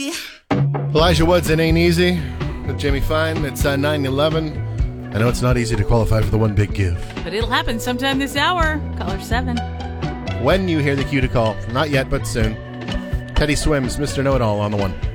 easy. Elijah Woods, It Ain't Easy with Jamie Fine. It's 9:11. I know it's not easy to qualify for the one big give. But it'll happen sometime this hour. Caller 7. When you hear the cue to call. Not yet, but soon. Teddy Swims, Mr. Know-It-All on the one.